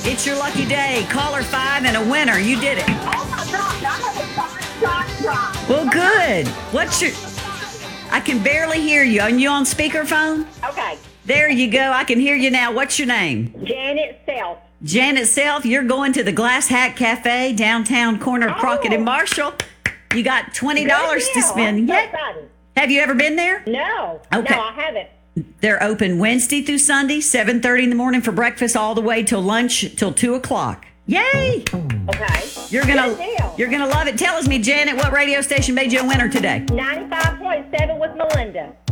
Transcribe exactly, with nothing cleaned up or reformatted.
It's your lucky day. Caller five and a winner. You did it. Oh my gosh, I have a five shot prize. Well, good. What's your... I can barely hear you. Are you on speakerphone? Okay, There you go. I can hear you now. What's your name? Janet Self. Janet Self, you're going to the Glass Hat Cafe, downtown corner of Crockett and Marshall. You got twenty dollars Good to deal. spend. I'm so Yeah. excited. Have you ever been there? No, Okay. no, I haven't. They're open Wednesday through Sunday, seven thirty in the morning for breakfast, all the way till lunch till two o'clock. Yay! Okay. You're gonna Good deal. you're gonna love it. Tell us, me, Janet, what radio station made you a winner today? ninety-five point seven with Melinda.